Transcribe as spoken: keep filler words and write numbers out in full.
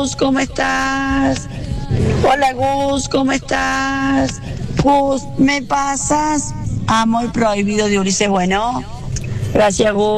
Gus, ¿cómo estás? Hola Gus, ¿cómo estás? Gus, ¿me pasas Amor Prohibido de Ulises Bueno? Gracias, Gus.